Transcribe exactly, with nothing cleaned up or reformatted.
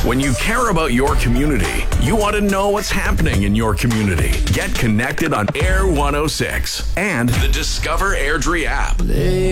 When you care about your community, you want to know what's happening in your community. Get connected on Air one oh six and the Discover Airdrie app.